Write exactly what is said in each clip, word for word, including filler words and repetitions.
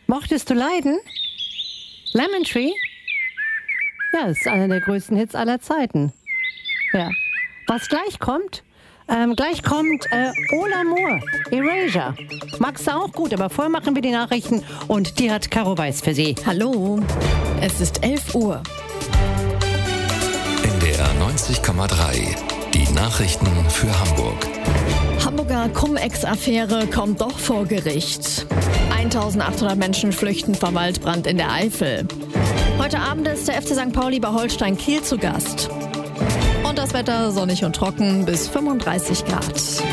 Mochtest du Leiden? Lemon Tree? Ja, ist einer der größten Hits aller Zeiten. Ja. Was gleich kommt? Ähm, gleich kommt äh, Ola Moore, Erasure. Magst du auch gut, aber vorher machen wir die Nachrichten und die hat Caro Weiß für Sie. Hallo, es ist elf Uhr. N D R neunzig Komma drei, die Nachrichten für Hamburg. Hamburger Cum-Ex-Affäre kommt doch vor Gericht. eintausendachthundert Menschen flüchten vor Waldbrand in der Eifel. Heute Abend ist der F C Sankt Pauli bei Holstein Kiel zu Gast. Und das Wetter sonnig und trocken bis fünfunddreißig Grad.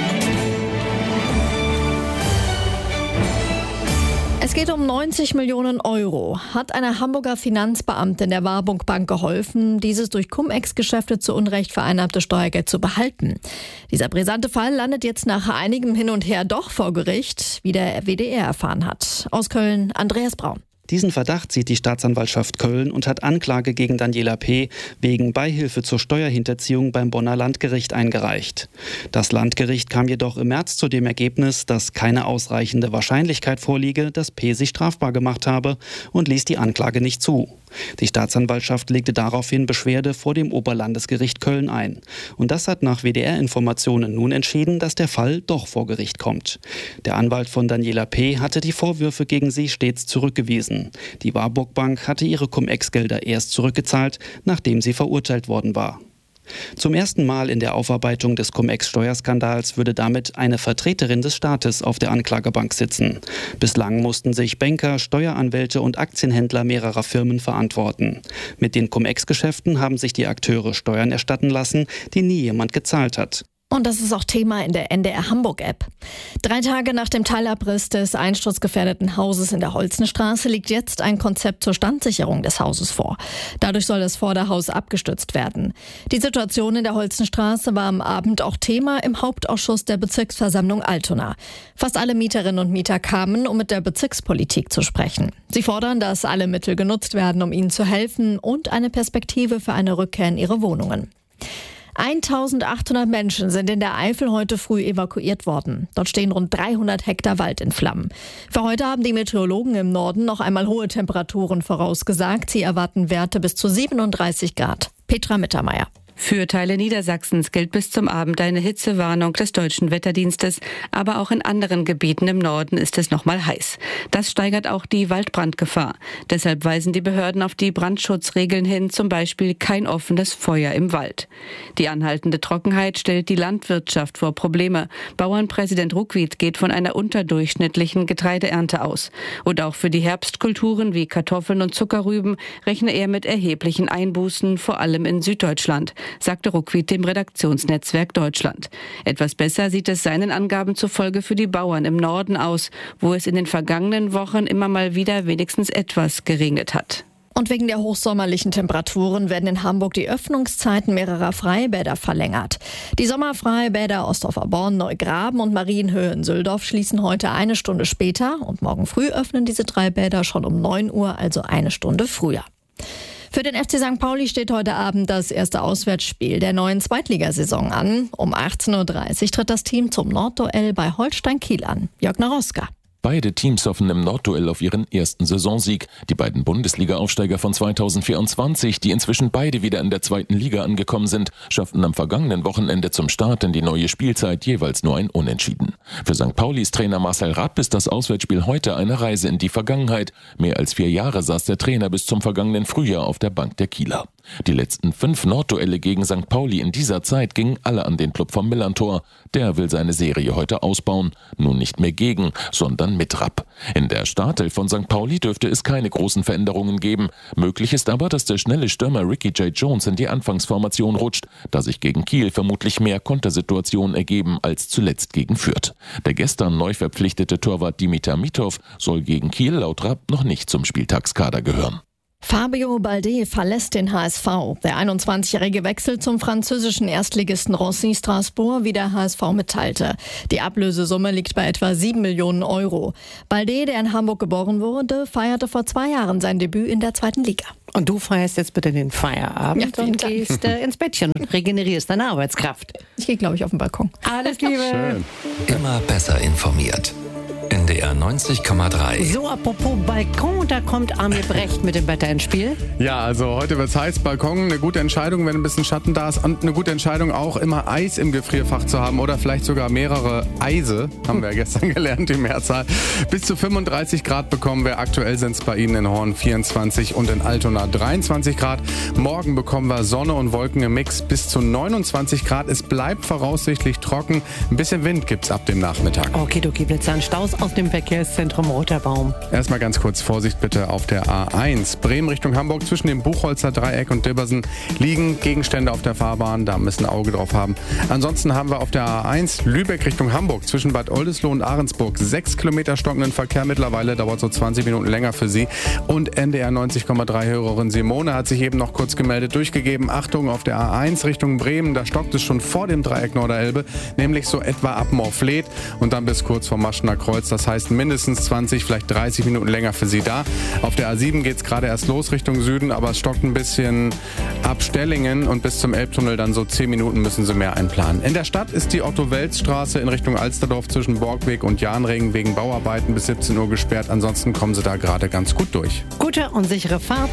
Es geht um neunzig Millionen Euro. Hat eine Hamburger Finanzbeamtin der Warburg Bank geholfen, dieses durch Cum-Ex-Geschäfte zu Unrecht vereinnahmte Steuergeld zu behalten? Dieser brisante Fall landet jetzt nach einigem Hin und Her doch vor Gericht, wie der W D R erfahren hat. Aus Köln, Andreas Braun. Diesen Verdacht sieht die Staatsanwaltschaft Köln und hat Anklage gegen Daniela P. wegen Beihilfe zur Steuerhinterziehung beim Bonner Landgericht eingereicht. Das Landgericht kam jedoch im März zu dem Ergebnis, dass keine ausreichende Wahrscheinlichkeit vorliege, dass P. sich strafbar gemacht habe und ließ die Anklage nicht zu. Die Staatsanwaltschaft legte daraufhin Beschwerde vor dem Oberlandesgericht Köln ein. Und das hat nach W D R-Informationen nun entschieden, dass der Fall doch vor Gericht kommt. Der Anwalt von Daniela P. hatte die Vorwürfe gegen sie stets zurückgewiesen. Die Warburg Bank hatte ihre Cum-Ex-Gelder erst zurückgezahlt, nachdem sie verurteilt worden war. Zum ersten Mal in der Aufarbeitung des Cum-Ex-Steuerskandals würde damit eine Vertreterin des Staates auf der Anklagebank sitzen. Bislang mussten sich Banker, Steueranwälte und Aktienhändler mehrerer Firmen verantworten. Mit den Cum-Ex-Geschäften haben sich die Akteure Steuern erstatten lassen, die nie jemand gezahlt hat. Und das ist auch Thema in der N D R Hamburg-App. Drei Tage nach dem Teilabriss des einsturzgefährdeten Hauses in der Holzenstraße liegt jetzt ein Konzept zur Standsicherung des Hauses vor. Dadurch soll das Vorderhaus abgestützt werden. Die Situation in der Holzenstraße war am Abend auch Thema im Hauptausschuss der Bezirksversammlung Altona. Fast alle Mieterinnen und Mieter kamen, um mit der Bezirkspolitik zu sprechen. Sie fordern, dass alle Mittel genutzt werden, um ihnen zu helfen und eine Perspektive für eine Rückkehr in ihre Wohnungen. eintausendachthundert Menschen sind in der Eifel heute früh evakuiert worden. Dort stehen rund dreihundert Hektar Wald in Flammen. Für heute haben die Meteorologen im Norden noch einmal hohe Temperaturen vorausgesagt. Sie erwarten Werte bis zu siebenunddreißig Grad. Petra Mittermeier. Für Teile Niedersachsens gilt bis zum Abend eine Hitzewarnung des Deutschen Wetterdienstes. Aber auch in anderen Gebieten im Norden ist es noch mal heiß. Das steigert auch die Waldbrandgefahr. Deshalb weisen die Behörden auf die Brandschutzregeln hin, zum Beispiel kein offenes Feuer im Wald. Die anhaltende Trockenheit stellt die Landwirtschaft vor Probleme. Bauernpräsident Ruckwied geht von einer unterdurchschnittlichen Getreideernte aus. Und auch für die Herbstkulturen wie Kartoffeln und Zuckerrüben rechne er mit erheblichen Einbußen, vor allem in Süddeutschland, sagte Ruckwied dem Redaktionsnetzwerk Deutschland. Etwas besser sieht es seinen Angaben zufolge für die Bauern im Norden aus, wo es in den vergangenen Wochen immer mal wieder wenigstens etwas geregnet hat. Und wegen der hochsommerlichen Temperaturen werden in Hamburg die Öffnungszeiten mehrerer Freibäder verlängert. Die Sommerfreibäder Ostdorfer Born, Neugraben und Marienhöhe in Süldorf schließen heute eine Stunde später und morgen früh öffnen diese drei Bäder schon um neun Uhr, also eine Stunde früher. Für den F C Sankt Pauli steht heute Abend das erste Auswärtsspiel der neuen Zweitligasaison an. Um achtzehn Uhr dreißig tritt das Team zum Nordduell bei Holstein Kiel an. Jörg Naroska. Beide Teams hoffen im Nordduell auf ihren ersten Saisonsieg. Die beiden Bundesliga-Aufsteiger von zweitausendvierundzwanzig, die inzwischen beide wieder in der zweiten Liga angekommen sind, schafften am vergangenen Wochenende zum Start in die neue Spielzeit jeweils nur ein Unentschieden. Für Sankt Paulis Trainer Marcel Rapp ist das Auswärtsspiel heute eine Reise in die Vergangenheit. Mehr als vier Jahre saß der Trainer bis zum vergangenen Frühjahr auf der Bank der Kieler. Die letzten fünf Nordduelle gegen Sankt Pauli in dieser Zeit gingen alle an den Club vom Millantor. Der will seine Serie heute ausbauen. Nun nicht mehr gegen, sondern mit Rapp. In der Startelf von Sankt Pauli dürfte es keine großen Veränderungen geben. Möglich ist aber, dass der schnelle Stürmer Ricky J. Jones in die Anfangsformation rutscht, da sich gegen Kiel vermutlich mehr Kontersituationen ergeben als zuletzt gegen Fürth. Der gestern neu verpflichtete Torwart Dimitar Mitov soll gegen Kiel laut Rapp noch nicht zum Spieltagskader gehören. Fabio Balde verlässt den H S V. Der einundzwanzigjährige wechselt zum französischen Erstligisten Rosny Strasbourg, wie der H S V mitteilte. Die Ablösesumme liegt bei etwa sieben Millionen Euro. Balde, der in Hamburg geboren wurde, feierte vor zwei Jahren sein Debüt in der zweiten Liga. Und du feierst jetzt bitte den Feierabend Ja, und gehst äh, ins Bettchen und regenerierst deine Arbeitskraft. Ich gehe, glaube ich, auf den Balkon. Alles Liebe. Schön. Immer besser informiert. N D R neunzig Komma drei. So, apropos Balkon, da kommt Armin Brecht mit dem Wetter ins Spiel. Ja, also heute wird es heiß. Balkon, eine gute Entscheidung, wenn ein bisschen Schatten da ist. Und eine gute Entscheidung auch, immer Eis im Gefrierfach zu haben oder vielleicht sogar mehrere Eise, haben wir ja gestern gelernt, die Mehrzahl. Bis zu fünfunddreißig Grad bekommen wir. Aktuell sind es bei Ihnen in Horn vierundzwanzig und in Altona dreiundzwanzig Grad. Morgen bekommen wir Sonne und Wolken im Mix bis zu neunundzwanzig Grad. Es bleibt voraussichtlich trocken. Ein bisschen Wind gibt es ab dem Nachmittag. Okidoki, Blitzer und Staus aus dem Verkehrszentrum Roter Baum. Erstmal ganz kurz Vorsicht bitte auf der A eins. Bremen Richtung Hamburg zwischen dem Buchholzer Dreieck und Dibbersen liegen Gegenstände auf der Fahrbahn. Da müssen wir ein Auge drauf haben. Ansonsten haben wir auf der A eins Lübeck Richtung Hamburg zwischen Bad Oldesloe und Ahrensburg sechs Kilometer stockenden Verkehr mittlerweile. Dauert so zwanzig Minuten länger für Sie. Und N D R neunzig Komma drei Hörerin Simone hat sich eben noch kurz gemeldet, durchgegeben. Achtung, auf der A eins Richtung Bremen, da stockt es schon vor dem Dreieck Norderelbe, nämlich so etwa ab Morfleet und dann bis kurz vor Maschener Kreuz. Das heißt mindestens zwanzig, vielleicht dreißig Minuten länger für Sie da. Auf der A sieben geht es gerade erst los Richtung Süden, aber es stockt ein bisschen ab Stellingen und bis zum Elbtunnel dann so zehn Minuten müssen Sie mehr einplanen. In der Stadt ist die Otto-Welz-Straße in Richtung Alsterdorf zwischen Borgweg und Jahnring wegen Bauarbeiten bis siebzehn Uhr gesperrt. Ansonsten kommen Sie da gerade ganz gut durch. Gute und sichere Fahrt.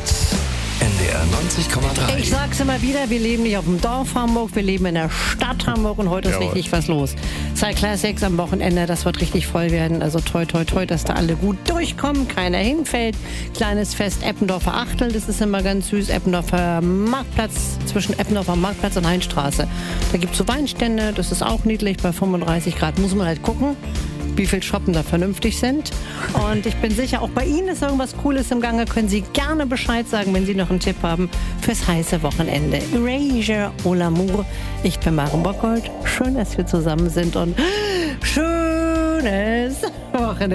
N D R neunzig Komma drei. Ich sag's immer wieder, wir leben nicht auf dem Dorf Hamburg, wir leben in der Stadt Hamburg und heute ist Jawohl. richtig was los. Zwei Classics am Wochenende, das wird richtig voll werden. Also toi, toi, toi, dass da alle gut durchkommen, keiner hinfällt. Kleines Fest Eppendorfer Achtel, das ist immer ganz süß. Eppendorfer Marktplatz, zwischen Eppendorfer Marktplatz und Heinstraße. Da gibt's so Weinstände, das ist auch niedlich, bei fünfunddreißig Grad muss man halt gucken, wie viel Shoppen da vernünftig sind. Und ich bin sicher, auch bei Ihnen ist irgendwas Cooles im Gange. Können Sie gerne Bescheid sagen, wenn Sie noch einen Tipp haben fürs heiße Wochenende. Erasure au l'amour. Ich bin Maren Bockhold. Schön, dass wir zusammen sind und schönes Wochenende.